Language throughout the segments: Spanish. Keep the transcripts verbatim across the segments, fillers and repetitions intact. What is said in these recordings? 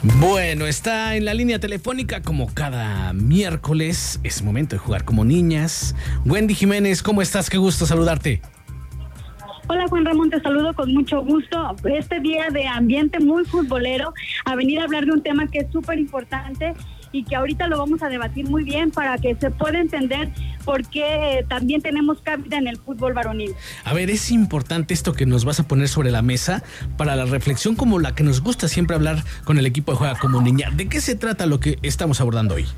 Bueno, está en la línea telefónica como cada miércoles. Es momento de jugar como niñas. Wendy Jiménez, ¿cómo estás? Qué gusto saludarte. Hola Juan Ramón, te saludo con mucho gusto. Este día de ambiente muy futbolero, a venir a hablar de un tema que es súper importante y que ahorita lo vamos a debatir muy bien para que se pueda entender por qué también tenemos cabida en el fútbol varonil. A ver, es importante esto que nos vas a poner sobre la mesa para la reflexión como la que nos gusta siempre hablar con el equipo de Juega como Niña. ¿De qué se trata lo que estamos abordando hoy?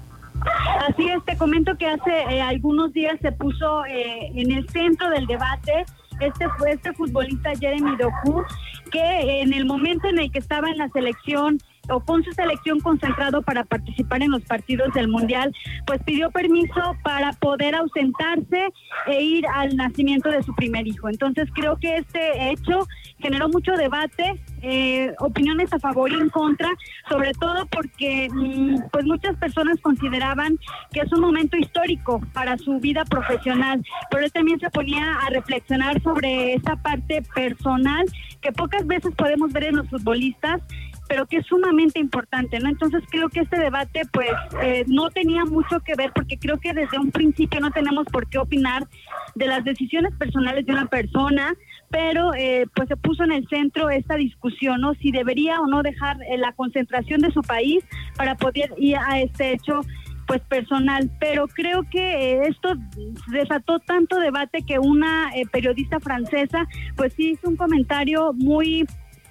Así es, te comento que hace eh, algunos días se puso eh, en el centro del debate este fue este futbolista Jeremy Doku, que en el momento en el que estaba en la selección o con su selección concentrado para participar en los partidos del Mundial, pues pidió permiso para poder ausentarse e ir al nacimiento de su primer hijo. Entonces creo que este hecho generó mucho debate, eh, opiniones a favor y en contra, sobre todo porque mmm, pues muchas personas consideraban que es un momento histórico para su vida profesional, pero él también se ponía a reflexionar sobre esa parte personal que pocas veces podemos ver en los futbolistas, pero que es sumamente importante, ¿no? Entonces creo que este debate pues eh, no tenía mucho que ver, porque creo que desde un principio no tenemos por qué opinar de las decisiones personales de una persona, pero eh, pues se puso en el centro esta discusión, ¿no? Si debería o no dejar eh, la concentración de su país para poder ir a este hecho pues personal, pero creo que eh, esto desató tanto debate que una eh, periodista francesa pues sí hizo un comentario muy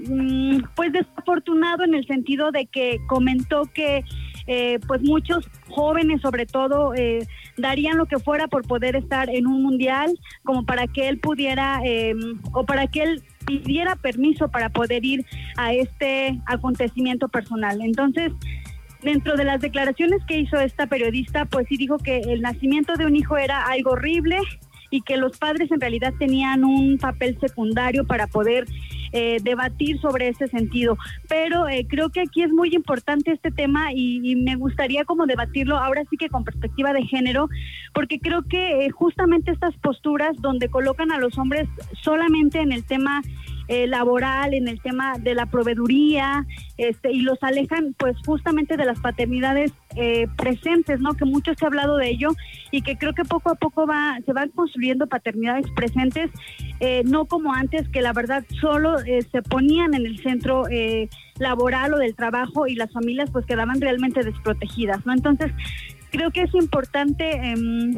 pues desafortunado, en el sentido de que comentó que eh, pues muchos jóvenes sobre todo eh, darían lo que fuera por poder estar en un mundial, como para que él pudiera eh, o para que él pidiera permiso para poder ir a este acontecimiento personal. Entonces, dentro de las declaraciones que hizo esta periodista, pues sí dijo que el nacimiento de un hijo era algo horrible y que los padres en realidad tenían un papel secundario para poder eh, debatir sobre ese sentido. Pero eh, creo que aquí es muy importante este tema y, y me gustaría como debatirlo ahora sí que con perspectiva de género, porque creo que eh, justamente estas posturas donde colocan a los hombres solamente en el tema Eh, laboral, en el tema de la proveeduría, este, y los alejan pues justamente de las paternidades eh, presentes, ¿no? Que mucho se ha hablado de ello y que creo que poco a poco va se van construyendo paternidades presentes, eh, no como antes, que la verdad solo eh, se ponían en el centro eh, laboral o del trabajo y las familias pues quedaban realmente desprotegidas, ¿no? Entonces creo que es importante eh,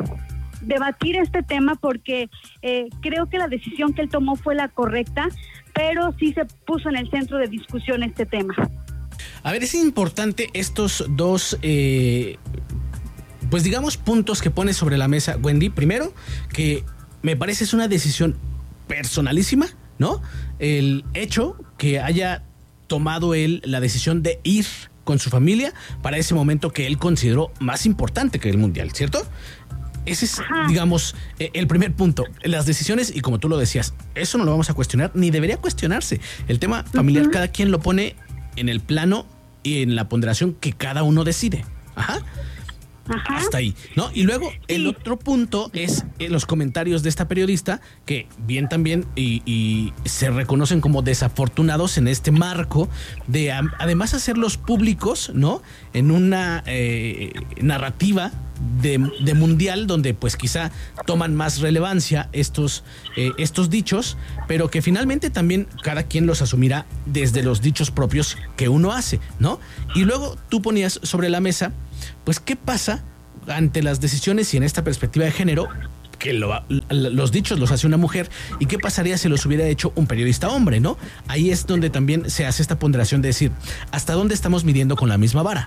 debatir este tema porque eh, creo que la decisión que él tomó fue la correcta, pero sí se puso en el centro de discusión este tema. A ver, es importante estos dos, eh, pues digamos, puntos que pone sobre la mesa Wendy. Primero, que me parece es una decisión personalísima, ¿no? El hecho que haya tomado él la decisión de ir con su familia para ese momento que él consideró más importante que el Mundial, ¿cierto? Ese es, Ajá. digamos, eh, el primer punto. Las decisiones, y como tú lo decías, eso no lo vamos a cuestionar, ni debería cuestionarse. El tema familiar, uh-huh. cada quien lo pone en el plano y en la ponderación que cada uno decide. Ajá. Ajá. Hasta ahí, ¿no? Y luego sí. el otro punto es eh, los comentarios de esta periodista, que bien también y, y se reconocen como desafortunados en este marco de a, además hacerlos públicos, ¿no? En una eh, narrativa De, de mundial, donde pues quizá toman más relevancia estos, eh, estos dichos, pero que finalmente también cada quien los asumirá desde los dichos propios que uno hace, ¿no? Y luego tú ponías sobre la mesa, pues qué pasa ante las decisiones y en esta perspectiva de género, que lo, los dichos los hace una mujer, y qué pasaría si los hubiera hecho un periodista hombre, ¿no? Ahí es donde también se hace esta ponderación de decir, ¿hasta dónde estamos midiendo con la misma vara?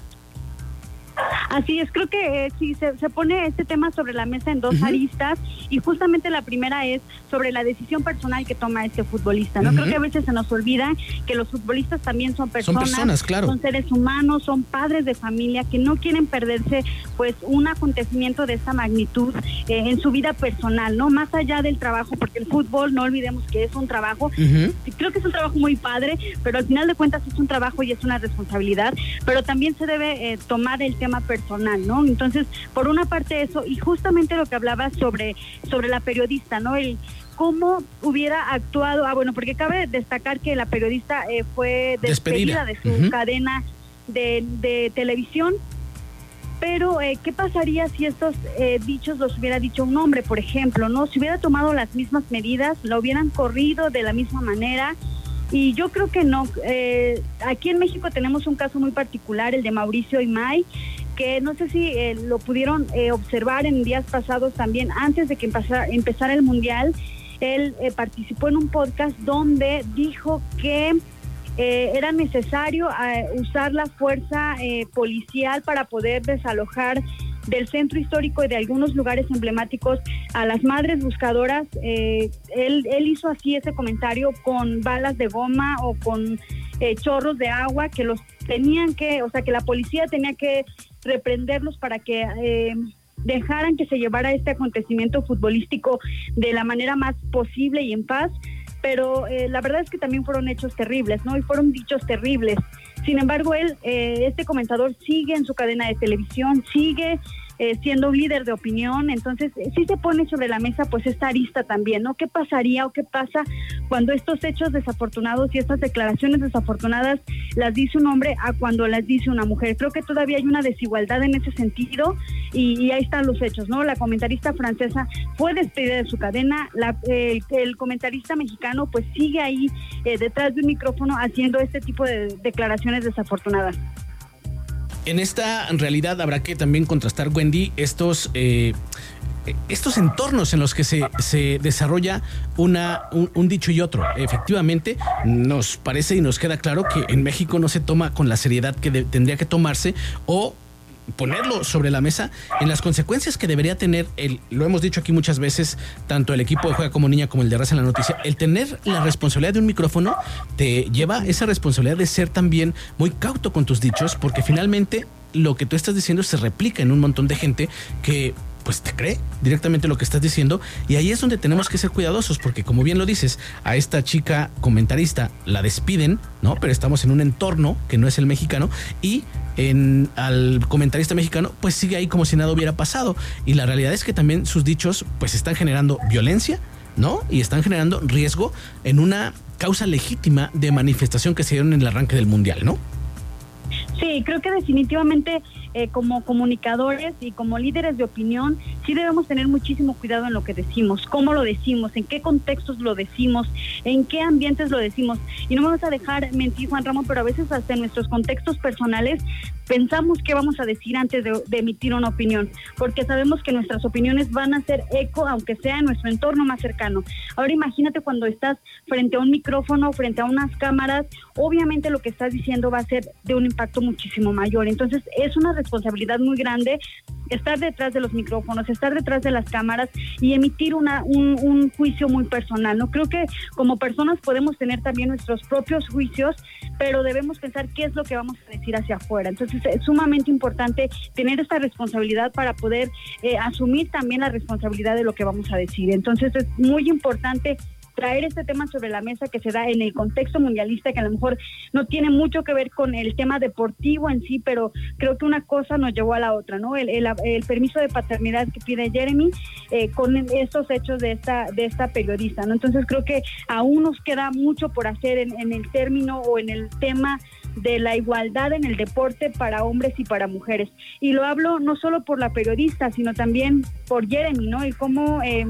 Así es, creo que eh, sí, se, se pone este tema sobre la mesa en dos uh-huh. aristas, y justamente la primera es sobre la decisión personal que toma este futbolista, ¿no? Uh-huh. Creo que a veces se nos olvida que los futbolistas también son personas, son, personas, claro. son seres humanos, son padres de familia que no quieren perderse pues un acontecimiento de esta magnitud eh, en su vida personal, ¿no? Más allá del trabajo, porque el fútbol, no olvidemos que es un trabajo, uh-huh. creo que es un trabajo muy padre, pero al final de cuentas es un trabajo y es una responsabilidad, pero también se debe eh, tomar el tema personal personal, ¿no? Entonces, por una parte eso, y justamente lo que hablaba sobre, sobre la periodista, ¿no? El cómo hubiera actuado, ah, bueno, porque cabe destacar que la periodista eh, fue despedida, despedida de su uh-huh. cadena de, de televisión. Pero, eh, ¿qué pasaría si estos eh, dichos los hubiera dicho un hombre, por ejemplo, ¿no? Si hubiera tomado las mismas medidas, lo hubieran corrido de la misma manera. Y yo creo que no. Eh, aquí en México tenemos un caso muy particular, el de Mauricio Imay, que no sé si eh, lo pudieron eh, observar en días pasados también, antes de que empezara, empezara el Mundial. Él eh, participó en un podcast donde dijo que Eh, era necesario eh, usar la fuerza eh, policial para poder desalojar del centro histórico y de algunos lugares emblemáticos a las madres buscadoras. Eh, él, él hizo así ese comentario con balas de goma o con eh, chorros de agua que los tenían que, o sea, que la policía tenía que reprenderlos para que eh, dejaran que se llevara este acontecimiento futbolístico de la manera más posible y en paz. Pero eh, la verdad es que también fueron hechos terribles, ¿no? Y fueron dichos terribles. Sin embargo, él, eh, este comentador sigue en su cadena de televisión, sigue eh, siendo un líder de opinión. Entonces, eh, sí se pone sobre la mesa pues esta arista también, ¿no? ¿Qué pasaría o qué pasa cuando estos hechos desafortunados y estas declaraciones desafortunadas las dice un hombre a cuando las dice una mujer? Creo que todavía hay una desigualdad en ese sentido y, y ahí están los hechos, ¿no? La comentarista francesa fue despedida de su cadena, la, eh, el comentarista mexicano pues sigue ahí eh, detrás de un micrófono haciendo este tipo de declaraciones desafortunadas. En esta realidad habrá que también contrastar, Wendy, estos eh, estos entornos en los que se, se desarrolla una, un, un dicho y otro. Efectivamente, nos parece y nos queda claro que en México no se toma con la seriedad que de, tendría que tomarse o ponerlo sobre la mesa en las consecuencias que debería tener, el, lo hemos dicho aquí muchas veces, tanto el equipo de Juega como Niña como el de Raza en la Noticia, el tener la responsabilidad de un micrófono te lleva esa responsabilidad de ser también muy cauto con tus dichos, porque finalmente lo que tú estás diciendo se replica en un montón de gente que pues te cree directamente lo que estás diciendo, y ahí es donde tenemos que ser cuidadosos, porque como bien lo dices, a esta chica comentarista la despiden, ¿no? Pero estamos en un entorno que no es el mexicano, y en, al comentarista mexicano pues sigue ahí como si nada hubiera pasado, y la realidad es que también sus dichos pues están generando violencia, ¿no? Y están generando riesgo en una causa legítima de manifestación que se dieron en el arranque del Mundial, ¿no? Sí, creo que definitivamente eh, como comunicadores y como líderes de opinión sí debemos tener muchísimo cuidado en lo que decimos, cómo lo decimos, en qué contextos lo decimos, en qué ambientes lo decimos. Y no me vas a dejar mentir, Juan Ramón, pero a veces hasta en nuestros contextos personales pensamos qué vamos a decir antes de, de emitir una opinión, porque sabemos que nuestras opiniones van a hacer eco, aunque sea en nuestro entorno más cercano. Ahora imagínate cuando estás frente a un micrófono, frente a unas cámaras, obviamente lo que estás diciendo va a ser de un impacto muchísimo mayor. Entonces es una responsabilidad muy grande estar detrás de los micrófonos, estar detrás de las cámaras y emitir una, un, un juicio muy personal, ¿no? Creo que como personas podemos tener también nuestros propios juicios, pero debemos pensar qué es lo que vamos a decir hacia afuera. Entonces es sumamente importante tener esta responsabilidad para poder eh, asumir también la responsabilidad de lo que vamos a decir. Entonces es muy importante traer este tema sobre la mesa que se da en el contexto mundialista, que a lo mejor no tiene mucho que ver con el tema deportivo en sí, pero creo que una cosa nos llevó a la otra, ¿no? El, el, el permiso de paternidad que pide Jeremy eh, con estos hechos de esta de esta periodista, ¿no? Entonces creo que aún nos queda mucho por hacer en, en el término o en el tema de la igualdad en el deporte para hombres y para mujeres. Y lo hablo no solo por la periodista, sino también por Jeremy, ¿no? Y cómo eh,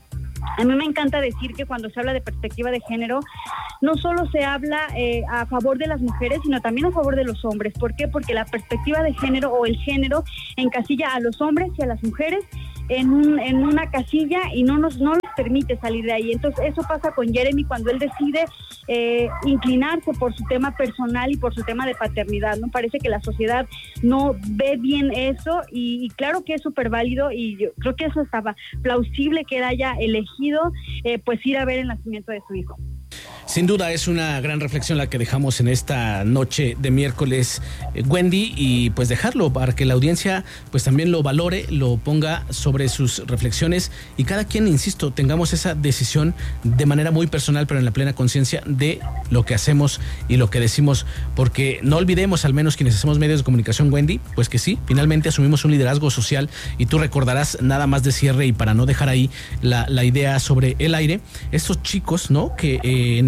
a mí me encanta decir que cuando se habla de perspectiva de género, no solo se habla eh, a favor de las mujeres, sino también a favor de los hombres. ¿Por qué? Porque la perspectiva de género o el género encasilla a los hombres y a las mujeres en un en una casilla y no nos no les permite salir de ahí. Entonces eso pasa con Jeremy cuando él decide eh, inclinarse por su tema personal y por su tema de paternidad, ¿no? Parece que la sociedad no ve bien eso y, y claro que es súper válido y yo creo que eso estaba plausible que él haya elegido eh, pues ir a ver el nacimiento de su hijo. Sin duda es una gran reflexión la que dejamos en esta noche de miércoles, eh, Wendy, y pues dejarlo para que la audiencia pues también lo valore, lo ponga sobre sus reflexiones y cada quien, insisto, tengamos esa decisión de manera muy personal, pero en la plena conciencia de lo que hacemos y lo que decimos, porque no olvidemos, al menos quienes hacemos medios de comunicación, Wendy, pues que sí, finalmente asumimos un liderazgo social y tú recordarás nada más de cierre y para no dejar ahí la, la idea sobre el aire, estos chicos, ¿no? Que eh, en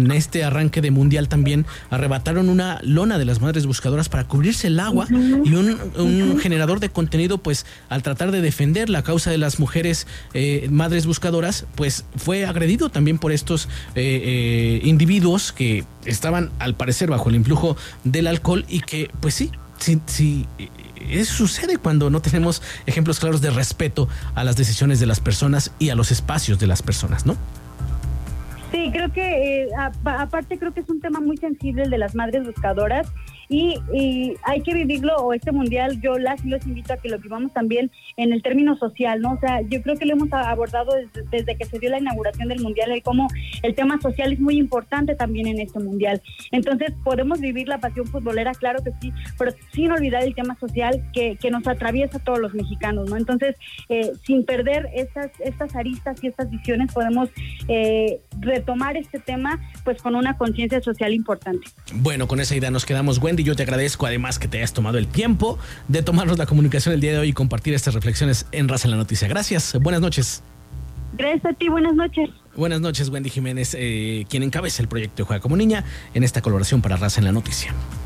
en este arranque de mundial también arrebataron una lona de las madres buscadoras para cubrirse el agua, uh-huh. y un, un uh-huh. generador de contenido, pues al tratar de defender la causa de las mujeres eh, madres buscadoras, pues fue agredido también por estos eh, eh, individuos que estaban al parecer bajo el influjo del alcohol y que pues sí, sí, sí eso sucede cuando no tenemos ejemplos claros de respeto a las decisiones de las personas y a los espacios de las personas, ¿no? Sí, creo que eh, a, aparte creo que es un tema muy sensible el de las madres buscadoras y, y hay que vivirlo, o este mundial yo las y los invito a que lo vivamos también en el término social, ¿no? O sea, yo creo que lo hemos abordado desde, desde que se dio la inauguración del mundial, el cómo el tema social es muy importante también en este mundial. Entonces podemos vivir la pasión futbolera, claro que sí, pero sin olvidar el tema social que, que nos atraviesa a todos los mexicanos, ¿no? Entonces, eh, sin perder estas, estas aristas y estas visiones, podemos eh, retomar este tema pues con una conciencia social importante. Bueno, con esa idea nos quedamos, Wendy. Yo te agradezco además que te hayas tomado el tiempo de tomarnos la comunicación el día de hoy y compartir estas reflexiones en Raza en la Noticia. Gracias, buenas noches. Gracias a ti, buenas noches. Buenas noches, Wendy Jiménez, eh, quien encabeza el proyecto Juega como Niña en esta colaboración para Raza en la Noticia.